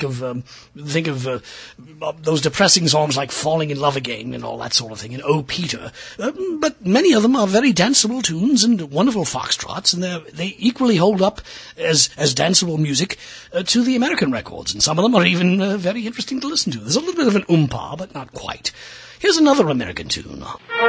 think of those depressing songs like Falling in Love Again and all that sort of thing, and Oh Peter. But many of them are very danceable tunes and wonderful foxtrots, and they equally hold up as danceable music to the American records, and some of them are even very interesting to listen to. There's a little bit of an oompa, but not quite. Here's another American tune.